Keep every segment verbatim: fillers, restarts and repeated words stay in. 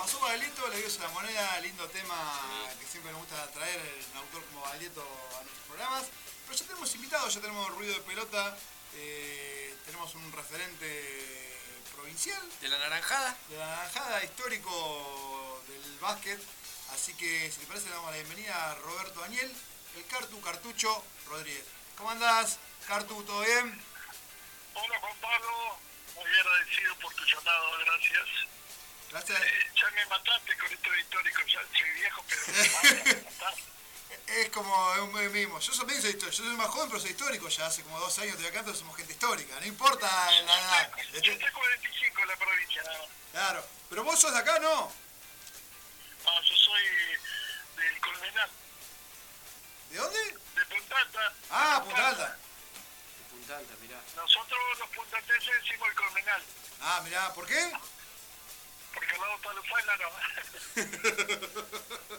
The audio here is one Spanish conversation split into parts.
pasó Baglietto, le dio la moneda, lindo tema que siempre nos gusta traer un autor como Baglietto a nuestros programas. Pero ya tenemos invitados, ya tenemos ruido de pelota, eh, tenemos un referente provincial. ¿De la Naranjada? De la Naranjada, histórico del básquet. Así que, si le parece, le damos la bienvenida a Roberto Daniel, el Cartu Cartucho Rodríguez. ¿Cómo andás, Cartu? ¿Todo bien? Hola, Juan Pablo. Muy agradecido por tu llamado, gracias. Gracias. Eh, ya me mataste con esto de histórico, ya soy viejo, pero me mata, me mataste. Es como es mismo. Yo soy, soy, yo soy más joven, pero soy histórico. Ya hace como dos años estoy acá, entonces somos gente histórica. No importa la edad. Yo tengo cuarenta y cinco en la provincia, nada más. Claro. Pero vos sos de acá, ¿no? Ah, yo soy del Colmenal. ¿De dónde? De Punta Alta. Ah, Punta Alta. De Punta Alta, mirá. Nosotros los puntanteses decimos el Colmenal. Ah, mirá, ¿por qué? Porque al lado está Lufana, no.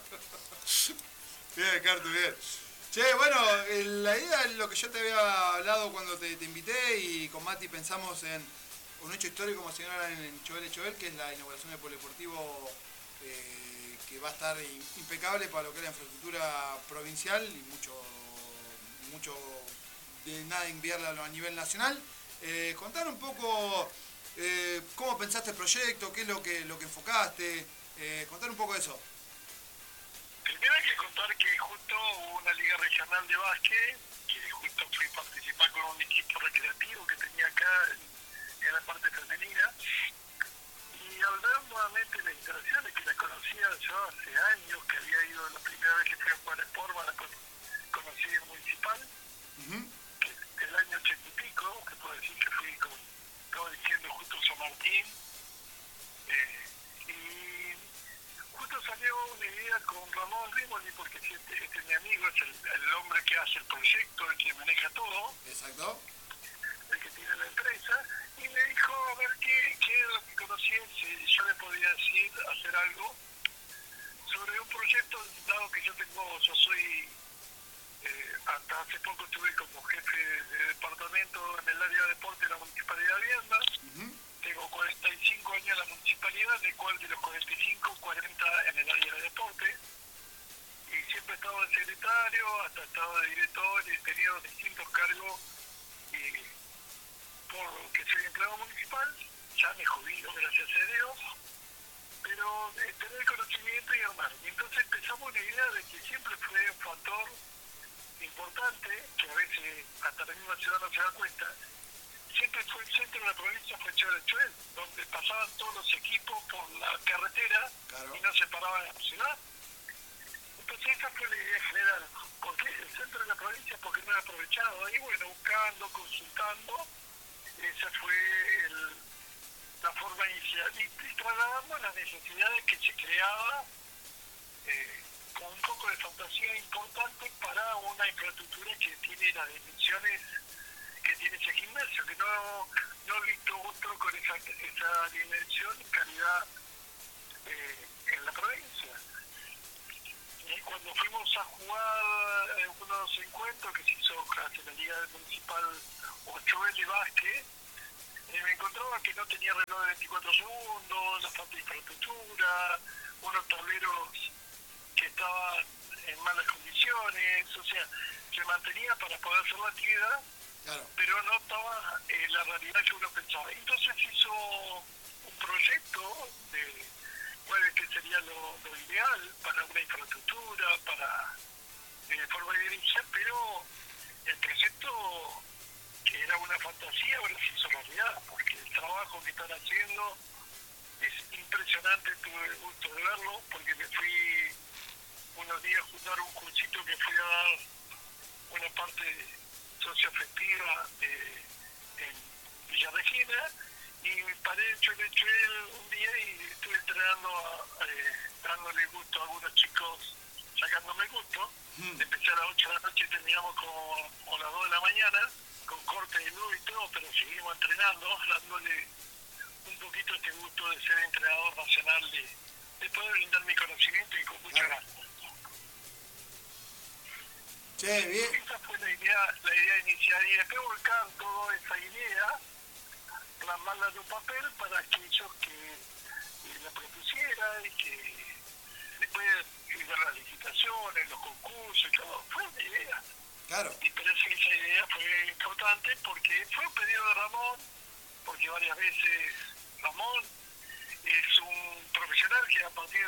Bien, Cartu, bien. Che, bueno, la idea es lo que yo te había hablado cuando te, te invité y con Mati pensamos en un hecho histórico como se llama en Choel Choel, que es la inauguración del polideportivo eh, que va a estar impecable para lo que es la infraestructura provincial y mucho, mucho de nada enviarla a nivel nacional. Eh, contar un poco eh, cómo pensaste el proyecto, qué es lo que, lo que enfocaste, eh, contar un poco de eso. Primero hay que contar que justo hubo una liga regional de básquet, que justo fui a participar con un equipo recreativo que tenía acá en, en la parte femenina. Y al ver nuevamente las instalaciones que la conocía yo hace años, que había ido la primera vez que fui a jugar Sportman, la conocí en Municipal, uh-huh. que el año ochenta y pico, que puedo decir que fui, como estaba diciendo, justo San Martín. Eh, y justo salió una idea con Ramón Rimoli, porque este, este es mi amigo, es el, el hombre que hace el proyecto, el que maneja todo. Exacto. El que tiene la empresa, y me dijo a ver qué, qué era lo que conocía, si yo le podía decir, hacer algo sobre un proyecto, dado que yo tengo, yo soy, eh, hasta hace poco estuve como jefe de departamento en el área de deporte de la Municipalidad de Vienda. Uh-huh. Tengo cuarenta y cinco años en la municipalidad, de cual de los cuarenta y cinco, cuarenta en el área de deporte. Y siempre he estado de secretario, hasta he estado de director y he tenido distintos cargos. Y porque soy empleado municipal, ya me jubilo, gracias a Dios, pero eh, tener conocimiento y armar. Y entonces empezamos una idea de que siempre fue un factor importante, que a veces hasta la misma ciudad no se da cuenta. Siempre fue el centro de la provincia, fue Choel Choel, donde pasaban todos los equipos por la carretera. Claro. Y no se paraban en la ciudad. Entonces esa fue la idea general. ¿Por qué el centro de la provincia? Porque no era aprovechado. Y bueno, buscando, consultando, esa fue el, la forma inicial. Y, y trasladamos las necesidades que se creaba eh, con un poco de fantasía importante para una infraestructura que tiene las dimensiones que tiene ese gimnasio, que no, no he visto otro con esa, esa dimensión y calidad eh, en la provincia. Y cuando fuimos a jugar en uno de los encuentros que se hizo en la Liga Municipal Choel de básquet, eh, me encontraba que no tenía reloj de veinticuatro segundos, la falta de infraestructura, unos tableros que estaban en malas condiciones, o sea, se mantenía para poder hacer la actividad. Claro. Pero no estaba eh, la realidad que uno pensaba. Entonces hizo un proyecto de cuál es que sería lo, lo ideal para una infraestructura, para eh, forma de dirigir, pero el proyecto, que era una fantasía, ahora se hizo realidad, porque el trabajo que están haciendo es impresionante. Tuve el gusto de verlo, porque me fui unos días a juntar un cursito que fui a dar una parte socioafectiva eh, en Villa Regina, y paré en Choel Choel un día y estuve entrenando, eh, dándole gusto a algunos chicos, sacándome gusto. Mm. Empecé a las ocho de la noche y terminamos como, como a las dos de la mañana, con corte de luz y todo, pero seguimos entrenando, dándole un poquito este gusto de ser entrenador nacional, de, de poder brindar mi conocimiento y con mucha ganas. Che, bien. Esa fue la idea, la idea inicial, y después volcar toda esa idea, plasmarla en un papel para aquellos que eh, la propusieran y que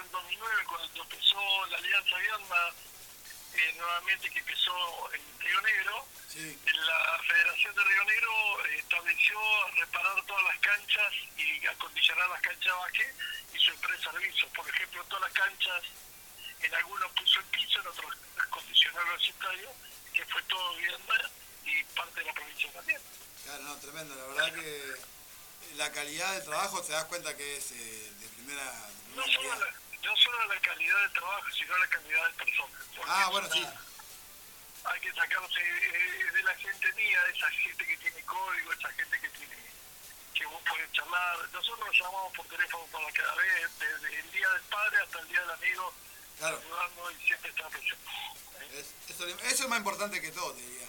en dos mil nueve, cuando empezó la Alianza Viedma, eh, nuevamente que empezó en Río Negro, Sí. la Federación de Río Negro eh, estableció reparar todas las canchas y acondicionar las canchas de básquet y su empresa servicios. Por ejemplo, todas las canchas, en algunos puso el piso, en otros acondicionaron los estadios, que fue todo Viedma y parte de la provincia también. Claro, no, tremendo. La verdad que la calidad del trabajo se das cuenta que es eh, de primera, de No primera solo, calidad. la, no solo la calidad del trabajo, sino la calidad de personas. Porque Ah, bueno, es una- sí. Hay que sacarse eh, de la gente mía, esa gente que tiene código, esa gente que tiene que vos podés charlar. Nosotros nos llamamos por teléfono para cada vez, desde el día del padre hasta el día del amigo, Claro. ayudando y siempre está presente. Es- eso, eso es más importante que todo, te diría.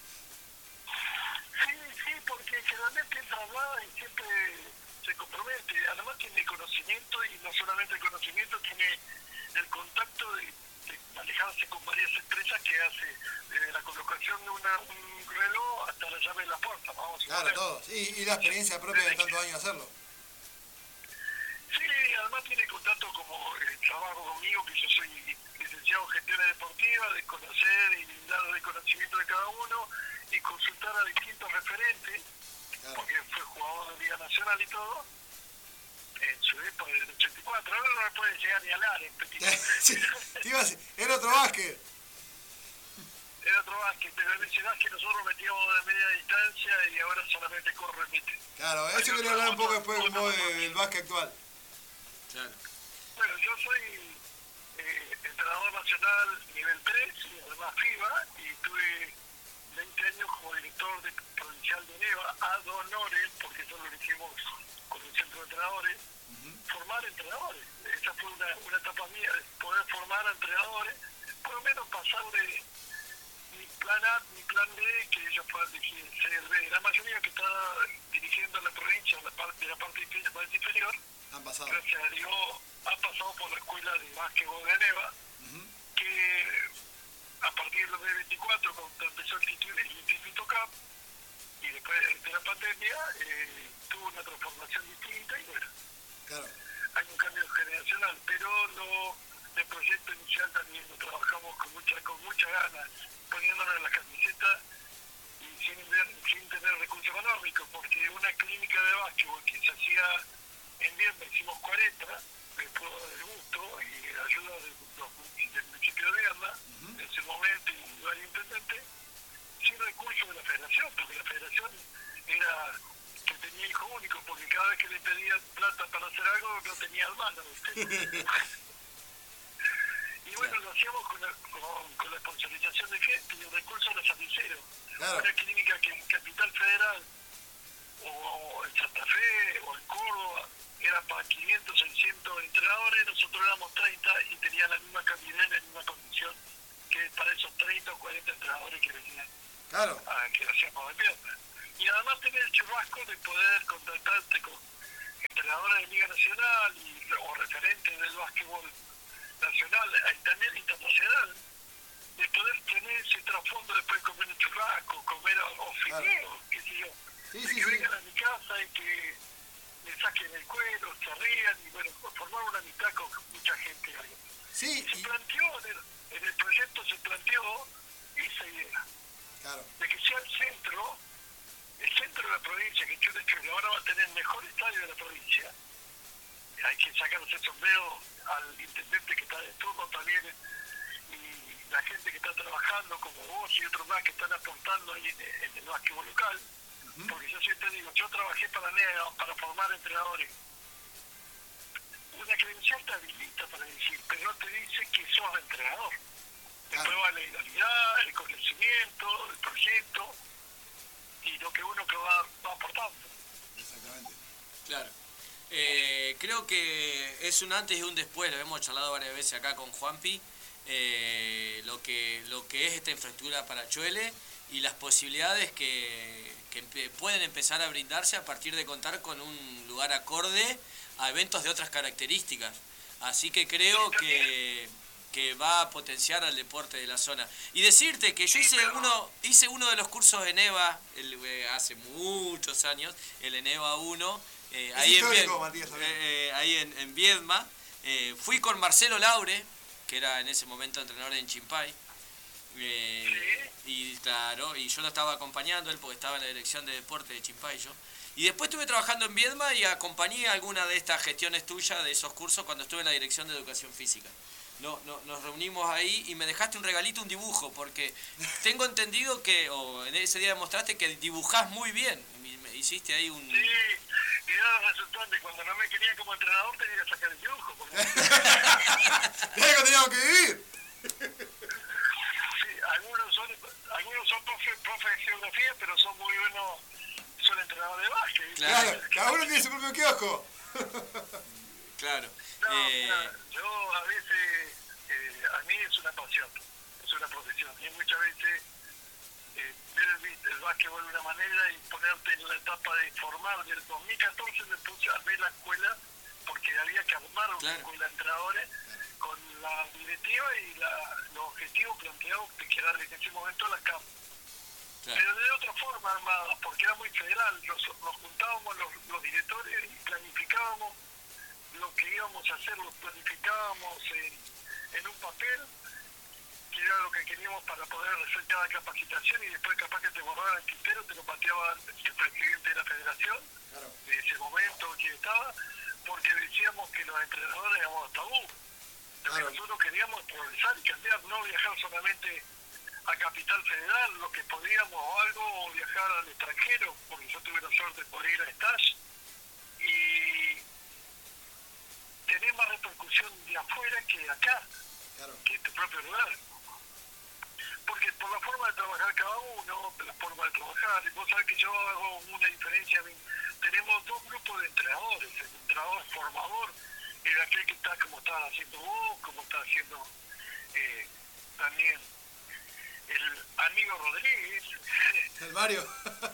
Sí, sí, porque generalmente entra a hablar y siempre se compromete. Además tiene conocimiento y no solamente el conocimiento, tiene el contacto de, de manejarse con varias empresas que hace desde la colocación de una, un reloj hasta la llave de la puerta. Vamos a Claro, poner. todo. Y, y la experiencia propia de tantos años hacerlo. Sí, además tiene contacto como el trabajo conmigo, que yo soy licenciado en gestiones deportivas, de conocer y brindar el conocimiento de cada uno y consultar a distintos referentes, Claro. porque fue jugador de Liga Nacional y todo, en su época del ochenta y cuatro. Ahora no me puede llegar ni a hablar en Petit. Sí, te iba a decir, era otro básquet. Era otro básquet, pero en ese básquet nosotros metíamos de media distancia y ahora solamente corre remite. Claro, eso quería hablar un poco después con vos de- del básquet actual. Claro. Bueno, yo soy eh, entrenador nacional nivel tres y además FIBA, y tuve veinte años como director de provincial de NEVA, ad honores, porque eso lo hicimos con el centro de entrenadores, formar entrenadores. Esa fue una, una etapa mía, de poder formar a entrenadores, por lo menos pasar de mi plan A, mi plan B, que ellos puedan dirigir C R B. La mayoría que está dirigiendo la provincia, la parte, la parte inferior, la parte inferior, Han pasado. gracias a Dios, ha pasado por la escuela de básquetbol de Neva, Ujú. que a partir del dos mil veinticuatro, cuando empezó el título el Instituto Cup, y después de la pandemia, eh, tuvo una transformación distinta, y bueno, Claro. hay un cambio generacional, pero lo, el proyecto inicial también lo trabajamos con mucha, con mucha ganas, poniéndonos en la camiseta y sin, ver, sin tener recursos económicos, porque una clínica de básquetbol que se hacía en Viedma, hicimos cuarenta, después del gusto y ayuda de, los, del municipio de Viedma, en ese momento, y varios intendentes, sin recursos de la federación, porque la federación era que tenía hijo único, porque cada vez que le pedían plata para hacer algo, no tenía hermano, ¿viste? Y bueno, lo hacíamos con la, con, con la sponsorización de gente y el recurso de los San Claro. Una clínica que en Capital Federal, o en Santa Fe, o en Córdoba, era para quinientos, seiscientos entrenadores, nosotros éramos treinta y tenían la misma cantidad y la misma condición que para esos treinta o cuarenta entrenadores que venían, Claro. a, que hacíamos de Viedma. Y además tener el churrasco de poder contactarte con entrenadores de Liga Nacional y, o referentes del básquetbol nacional y también internacional, de poder tener ese trasfondo después de comer un churrasco, comer o fideos, qué sé yo, Sí, de sí, que sí. vengan a mi casa y que me saquen el cuero, se rían y bueno, formar una amistad con mucha gente ahí. Sí, Y se y, planteó, en el, en el proyecto se planteó esa idea, claro. de que sea el centro, el centro de la provincia, que yo de hecho ahora va a tener el mejor estadio de la provincia. Hay que sacarse el sombrero al intendente que está de turno también, y la gente que está trabajando como vos y otros más que están aportando ahí en, en el básquetbol local, porque yo siempre digo, yo trabajé para NEA, para formar entrenadores. Una credencial te habilita para decir, pero no te dice que sos entrenador. Después Claro. va la legalidad, el conocimiento, el proyecto y lo que uno que va, va aportando. Exactamente. Claro. Eh, creo que es un antes y un después, lo hemos charlado varias veces acá con Juanpi, eh, lo que lo que es esta infraestructura para Choele y las posibilidades que, que empe- pueden empezar a brindarse a partir de contar con un lugar acorde a eventos de otras características. Así que creo que, que va a potenciar al deporte de la zona. Y decirte que yo hice uno hice uno de los cursos de ENEVA el, eh, hace muchos años, el ENEVA uno, eh, Es ahí, en histórico, Vied- Matías, también. eh, eh, ahí en, en Viedma, Eh, fui con Marcelo Laure, que era en ese momento entrenador en Chimpay. Eh, y claro, y yo lo estaba acompañando él porque estaba en la dirección de deporte de Chimpay yo. Y después estuve trabajando en Viedma y acompañé alguna de estas gestiones tuyas, de esos cursos, cuando estuve en la dirección de educación física. No, no, nos reunimos ahí y me dejaste un regalito, un dibujo, porque tengo entendido que, o en ese día demostraste que dibujás muy bien. Me, me hiciste ahí un... Sí, y era resultante, cuando no me querían como entrenador tenía que sacar el dibujo. Porque... ¿Qué que teníamos que vivir? Sí, algunos son, algunos son profe, profe de geografía, pero son muy buenos, son entrenadores de básquet. Claro, claro, cada uno tiene su propio kiosco. Claro. No, eh... mira, yo a veces, eh, a mí es una pasión, es una profesión, y muchas veces eh, ver el, el básquetbol de una manera y ponerte en la etapa de formar. Del dos mil catorce me puse a ver la escuela, porque había que armar una Claro. escuela de entrenadores con la directiva y la, los objetivos planteados que era en ese momento la C A M. Claro. Pero de otra forma armada, porque era muy federal, nos, nos juntábamos los, los directores y planificábamos lo que íbamos a hacer, lo planificábamos en, en un papel, que era lo que queríamos para poder hacer cada capacitación, y después capaz que te borraban el tintero, te lo pateaba el presidente de la federación, claro, de ese momento que estaba, porque decíamos que los entrenadores éramos tabú. Lo que nosotros queríamos es progresar y cambiar, no viajar solamente a Capital Federal, lo que podíamos o algo, o viajar al extranjero, porque yo tuve la suerte de poder ir a Stage y tener más repercusión de afuera que acá, claro, que en tu propio lugar. Porque por la forma de trabajar cada uno, la forma de trabajar, y vos sabés que yo hago una diferencia. Tenemos dos grupos de entrenadores: el entrenador formador, el aquel que está como estás haciendo vos, como está haciendo eh, también el amigo Rodríguez, el Mario.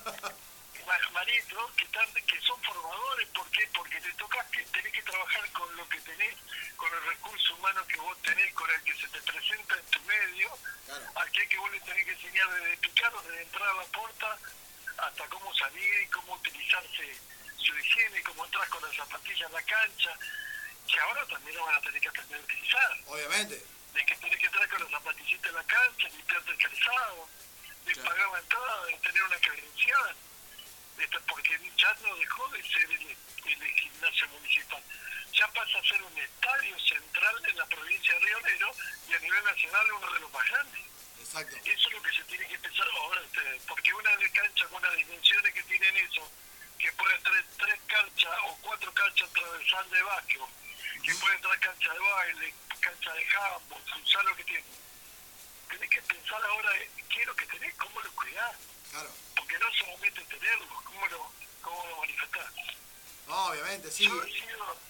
Marito, que, están, que son formadores. ¿Por qué? Porque te toca que tenés que trabajar con lo que tenés, con el recurso humano que vos tenés, con el que se te presenta en tu medio, claro, aquel que vos le tenés que enseñar desde picarlo, desde entrar a la puerta hasta cómo salir y cómo utilizarse su higiene, cómo entrar con las zapatillas a la cancha, que ahora también lo van a tener que aprender a utilizar. Obviamente. De que tenés que entrar con las zapatillitas a la cancha, limpiarte el calzado, de claro, pagar la entrada, de tener una credencial. Porque ya no dejó de ser el, el gimnasio municipal, ya pasa a ser un estadio central en la provincia de Río Negro y a nivel nacional uno de los más grandes. Exacto. Eso es lo que se tiene que pensar ahora, porque una de cancha con las dimensiones que tienen eso, que puede traer tres canchas o cuatro canchas transversal de básquet, que puede traer cancha de baile, cancha de handball, futsal, lo que tiene. Tenés que pensar ahora qué es lo que tenés, cómo lo cuidás. Claro. Porque no solamente tenerlo, ¿cómo lo, cómo lo manifestás? No, obviamente, sí. Yo he sido,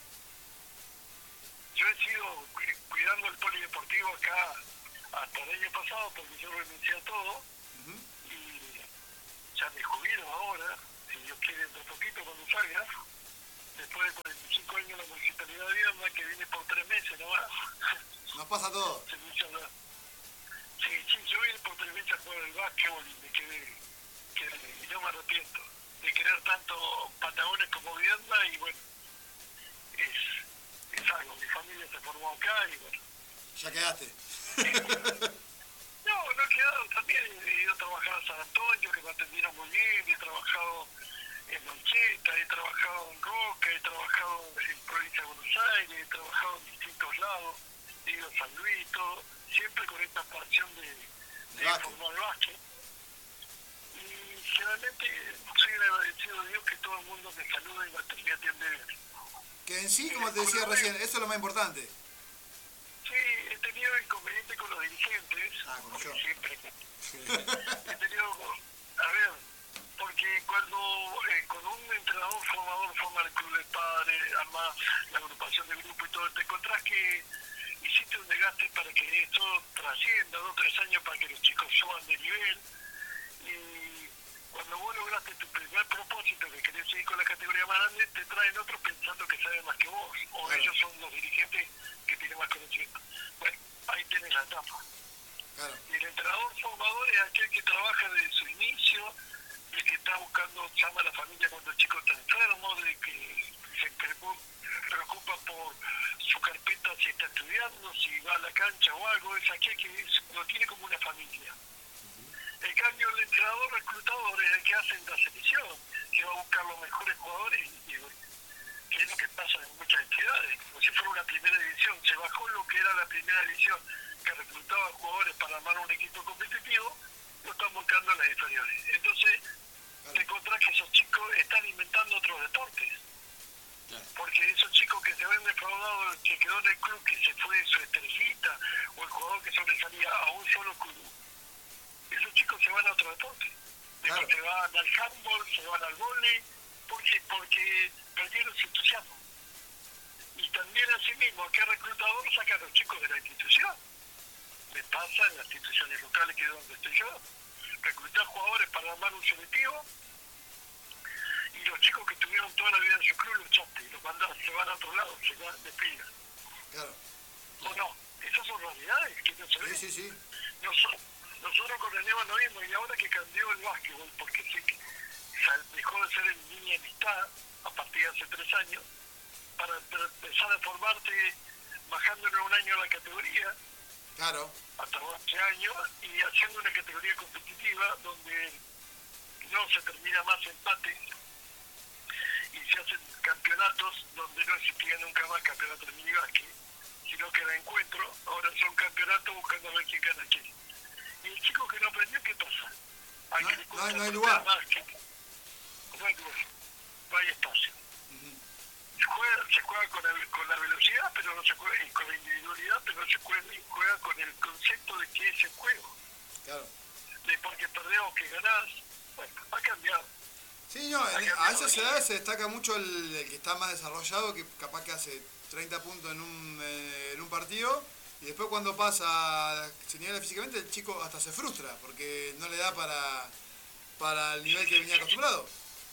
yo he sido cuidando el polideportivo acá hasta el año pasado, porque yo renuncié a todo, uh-huh, y ya me jubilo ahora, si Dios quiere, dentro de poquito cuando salga, después de cuarenta y cinco años en la Municipalidad de Viedma, que vine por tres meses nomás. Nos pasa todo. Se me hizo la... Sí, sí, yo vine por tres meses a jugar el básquetbol y me quedé, quedé, y no me arrepiento de querer tanto Patagones como Viedma, y bueno, es, es algo, mi familia se formó acá y bueno. ¿Ya quedaste? No, no he quedado, también he ido a trabajar a San Antonio, que me atendieron muy bien, he trabajado en Mancheta, he trabajado en Roca, he trabajado en provincia de Buenos Aires, he trabajado en distintos lados, he ido a San Luis, todo, siempre con esta pasión de, de formar básquet. Y generalmente soy agradecido a Dios que todo el mundo me saluda y me atiende bien. Que en sí, como te decía recién, eso es lo más importante. Sí, he tenido inconvenientes con los dirigentes, ah, como yo. Siempre. He tenido, a ver, porque cuando eh, con un entrenador formador forma el club de padres, arma la agrupación de grupo y todo, te encontrás que hiciste un desgaste para que esto trascienda, dos o tres años para que los chicos suban de nivel, y cuando vos lograste tu primer propósito, que querés seguir con la categoría más grande, te traen otros pensando que saben más que vos, o claro, ellos son los dirigentes que tienen más conocimiento. Bueno, ahí tenés la etapa. Claro. Y el entrenador formador es aquel que trabaja desde su inicio, el que está buscando, llama a la familia cuando el chico está enfermo, de que se preocupa por su carpeta si está estudiando, si va a la cancha o algo, es aquel que es, lo tiene como una familia. En cambio, el entrenador reclutador es el que hace la selección, que va a buscar los mejores jugadores, y, y que es lo que pasa en muchas entidades, como si fuera una primera división. Se bajó lo que era la primera división, que reclutaba jugadores para armar un equipo competitivo, lo están buscando en las inferiores. Entonces, te encontrás que esos chicos están inventando otros deportes. Porque esos chicos que se ven defraudados, que quedó en el club, que se fue su estrellita, o el jugador que sobresalía a un solo club, esos chicos se van a otro deporte. Después claro. se van al handball, se van al vóley, porque, porque perdieron su entusiasmo. Y también asimismo, aquel reclutador saca a los chicos de la institución. Me pasa en las instituciones locales, que es donde estoy yo. Reclutar jugadores para armar un selectivo, y los chicos que tuvieron toda la vida en su club los echaste y los mandas, se van a otro lado, se van de pila. Claro. ¿O no? Esas son realidades que no se ven. Sí, sí, sí. Nosotros, nosotros con el Neva no vimos, y ahora que cambió el básquetbol, porque sí que dejó de ser en línea de amistad a partir de hace tres años, para empezar a formarte bajándole un año a la categoría, claro, hasta once años, y haciendo una categoría competitiva donde no se termina más empate y se hacen campeonatos donde no existía nunca más campeonatos de minibásquet, sino que era encuentro. Ahora son campeonatos buscando a ver quién gana quién. Y el chico que no aprendió, ¿qué pasa? Hay no, que no, no hay lugar. Más que, no hay lugar, no hay espacio. Uh-huh. Se juega, se juega con, el, con la velocidad, pero no se juega, y con la individualidad, pero no se juega, juega con el concepto de que es el juego. Claro. De porque perdés o que ganás. Bueno, ha cambiado. Sí, no, en, a esas edades se destaca mucho el, el que está más desarrollado, que capaz que hace treinta puntos en un, eh, en un partido, y después cuando pasa, se nivel físicamente, el chico hasta se frustra, porque no le da para, para el nivel que venía acostumbrado.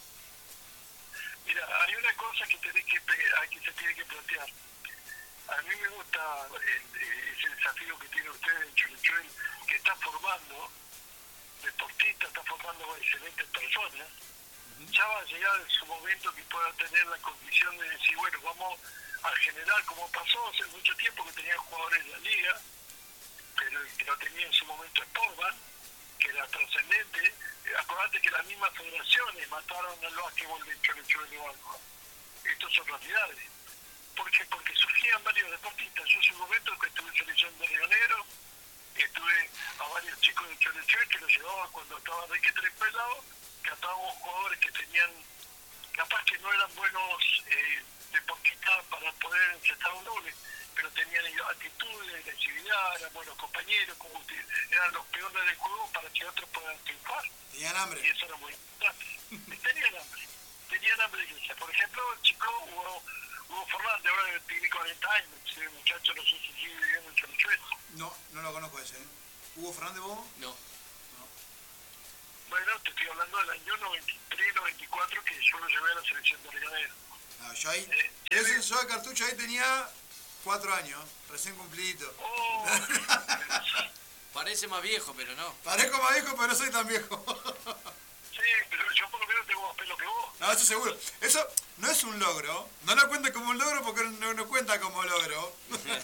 Mira, hay una cosa que, tenés que, que se tiene que plantear. A mí me gusta el, ese desafío que tiene usted en Chuluchuel, que está formando deportistas, está formando excelentes personas. Uh-huh. Ya va a llegar en su momento que pueda tener la condición de decir, bueno, vamos al general, como pasó hace mucho tiempo que tenían jugadores de la liga, pero el que lo tenía en su momento Sportman, que era trascendente. Acordate que las mismas federaciones mataron al básquetbol de Choluchuel o algo. Estos son realidades. ¿Por qué? Porque surgían varios deportistas. Yo en su momento que estuve en selección de Río Negro, estuve a varios chicos de Choluchuel que los llevaba cuando estaban de que tres pelados, que atábamos jugadores que tenían, capaz que no eran buenos eh, deportistas para poder encestar un doble, pero tenían actitudes, agresividad, eran buenos compañeros, como usted, eran los peones del juego para que otros puedan triunfar. Tenían hambre. Y eso era muy importante. tenían hambre. Tenían hambre de iglesia. Por ejemplo, el chico Hugo, Hugo Fernández, ahora tiene cuarenta años, ese muchacho no sé si sigue viviendo en Choluchuel. No, no lo conozco ese. ¿eh? ¿Hugo Fernández vos? No. no. Bueno, te estoy hablando del año noventa y tres, noventa y cuatro, que yo lo llevé a la selección de Río Negro. No, yo ahí, ¿Eh? ese yo de cartucho ahí tenía cuatro años, recién cumplidito. Oh, Parece más viejo, pero no. Parezco más viejo, pero no soy tan viejo. Sí, pero yo por lo menos tengo más pelo que vos. No, eso seguro. Eso no es un logro. No lo cuenta como un logro porque no, no cuenta como logro.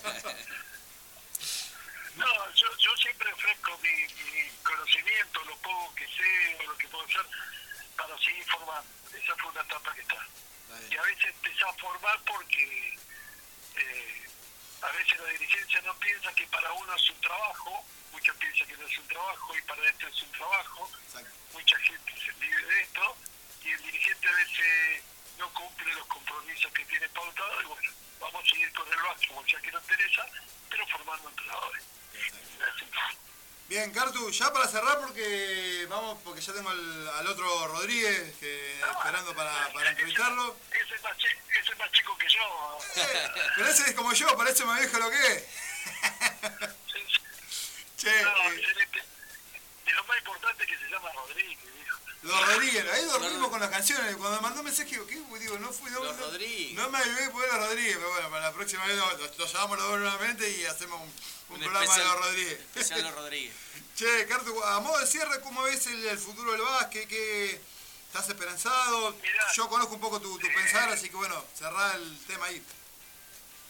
No, yo, yo siempre ofrezco mi, mi conocimiento, lo poco que sé o lo que puedo hacer para seguir formando. Esa fue una etapa que está. Y a veces empezás a formar porque eh, a veces la dirigencia no piensa que para uno es un trabajo, muchos piensan que no es un trabajo y para esto es un trabajo. Exacto. Mucha gente se vive de esto y el dirigente a veces no cumple los compromisos que tiene pautado y bueno, vamos a seguir con el básquetbol ya que no interesa, pero formando entrenadores. Bien, Cartu, ya para cerrar porque vamos, porque ya tengo al, al otro Rodríguez que, ah, esperando para, para entrevistarlo. Ese, ese, es más chico, ese es más chico que yo. Eh, pero ese es como yo, parece más viejo lo que es. Sí, sí. Che, no, eh, excelente. Y lo más importante es que se llama Rodríguez, dijo. Los Rodríguez, ahí dormimos con las canciones. Cuando me mandó mensaje, digo, ¿qué? Digo, no fui Los no, Rodríguez. No me ayudé por los Rodríguez, pero bueno, para la próxima vez lo, lo, lo llamamos los dos nuevamente y hacemos un, un, un programa especial, de los Rodríguez. Especial los Rodríguez. Che, Cartu, a modo de cierre, ¿cómo ves el, el futuro del básquet? ¿Qué, ¿Estás esperanzado? Mirá, yo conozco un poco tu, tu eh, pensar, así que bueno, cerrá el tema ahí.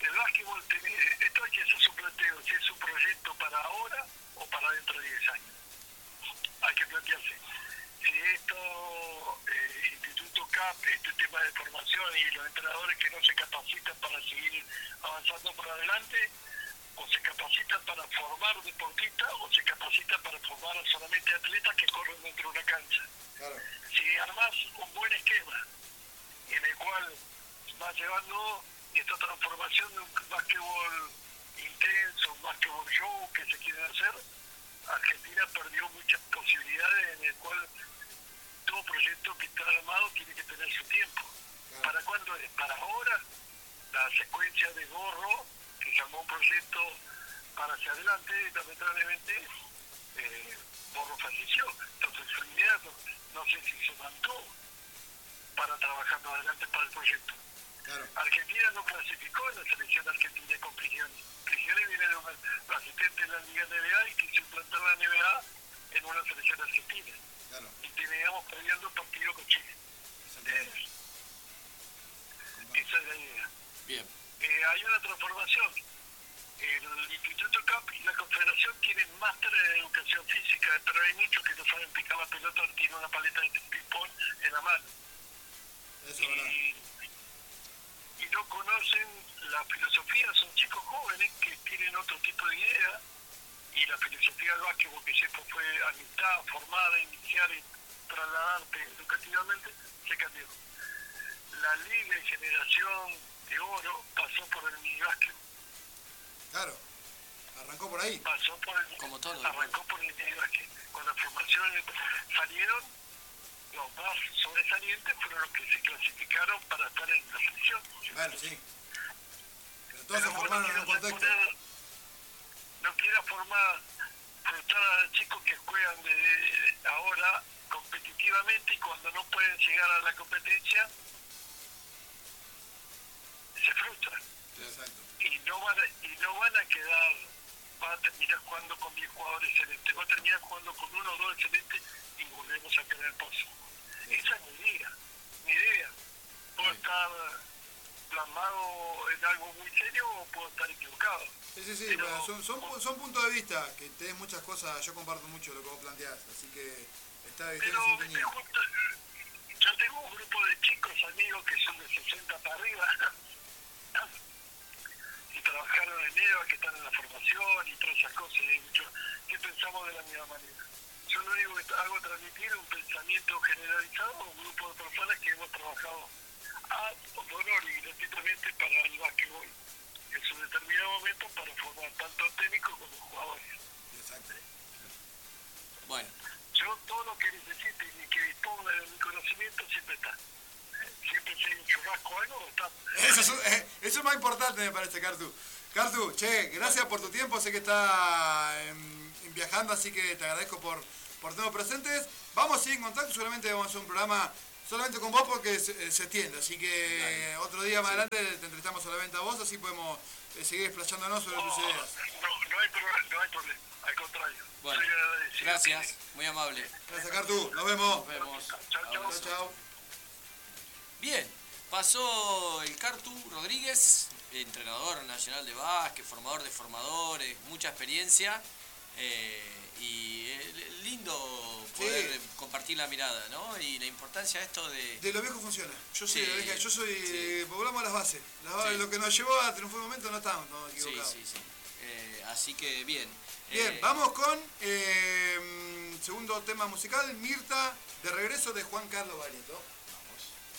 el básquetbol, tiene, esto hay que hacer un planteo, si es un proyecto para ahora o para dentro de diez años. Hay que plantearse. Si esto, eh, Instituto C A P, este tema de formación y los entrenadores que no se capacitan para seguir avanzando por adelante, o se capacitan para formar deportistas, o se capacitan para formar solamente atletas que corren dentro de una cancha. Claro. Si armás un buen esquema en el cual va llevando esta transformación de un básquetbol intenso, un básquetbol show que se quiere hacer, Argentina perdió muchas posibilidades en el cual todo proyecto que está armado tiene que tener su tiempo. Claro. ¿Para cuándo es? Para ahora, la secuencia de Gorro, que se armó un proyecto para hacia adelante, lamentablemente eh, Borro falleció. Entonces su idea no, no sé si se mandó para trabajar más adelante para el proyecto. Claro. Argentina no clasificó en la selección argentina con Prigioni. Prigioni viene de un asistente de la Liga N B A y quiso implantar la N B A en una selección argentina. Claro. Y terminamos perdiendo el partido con Chile. Eh, esa es la idea. Bien. Eh, hay una transformación. El Instituto C A P y la Confederación tienen máster en educación física, pero hay muchos que no saben picar la pelota, tienen una paleta de ping-pong en la mano. Eso y, es y no conocen la filosofía, son chicos jóvenes que tienen otro tipo de idea, y la filosofía del básquetbol, que siempre fue amistad, formada, iniciar y trasladarte educativamente, se cambió. La liga y generación de oro pasó por el minibásquet. Claro, arrancó por ahí. Pasó por el, Como todo, arrancó por el minibásquet. Con la formación salieron, los más sobresalientes fueron los que se clasificaron para estar en la selección. Bueno, sí. Pero todos Pero se formaron en un contexto. Poner, no quiera formar, frustrar a chicos que juegan de ahora competitivamente, y cuando no pueden llegar a la competencia se frustran. Exacto. Y no van a, y no van a quedar, van a terminar jugando con diez jugadores excelentes, van a terminar jugando con uno o dos excelentes y volvemos a quedar el pozo. Sí. Esa es mi idea, mi idea. Puedo sí. estar plasmado en algo muy serio o puedo estar equivocado. Sí, sí, sí, pero, bueno, son, son, son puntos de vista, que tenés muchas cosas, yo comparto mucho lo que vos planteás, así que está de pero me gusta, yo tengo un grupo de chicos, amigos que son de sesenta para arriba, y trabajaron en EVA, que están en la formación y todas esas cosas, y mucho, que pensamos de la misma manera. Yo lo único que hago es transmitir un pensamiento generalizado a un grupo de personas que hemos trabajado a honor y gratuitamente para el básquetbol en su determinado momento, para formar tanto técnicos como jugadores. Exacto. Bueno. Yo todo lo que necesite y que disponga de mi conocimiento siempre está. Siempre si hay un churrasco o algo, está. Eso es, eh, eso es más importante, me parece, Cartu. Cartu, che, gracias por tu tiempo, sé que está eh, viajando, así que te agradezco por, por tenernos presentes. Vamos a seguir en contacto, seguramente vamos a hacer un programa solamente con vos porque se, se extiende, así que Dale. otro día más sí. adelante te entrevistamos solamente a vos, así podemos eh, seguir explayándonos sobre no, tus ideas. No, no hay problema, no hay problema, al contrario. Bueno, gracias, muy amable. Gracias, Cartu, nos vemos. Nos vemos. Chao, chao. Chao. Bien, pasó el Cartu Rodríguez, entrenador nacional de básquet, formador de formadores, mucha experiencia. Eh, y eh, lindo poder sí. compartir la mirada, ¿no? Y la importancia de esto de... De lo viejo funciona. Yo soy, sí, la vieja, yo soy, sí. volvamos a las bases. Las bases sí. Lo que nos llevó a triunfar un momento no estamos no, equivocados. Sí, sí, sí. Eh, así que bien. Bien, eh, vamos con eh, segundo tema musical, Mirta, de regreso de Juan Carlos Barreto.